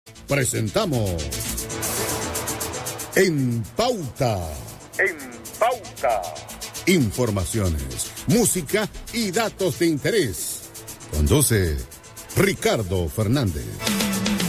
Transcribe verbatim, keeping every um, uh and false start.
Presentamos En Pauta. En Pauta. Informaciones, música y datos de interés. Conduce Ricardo Fernández.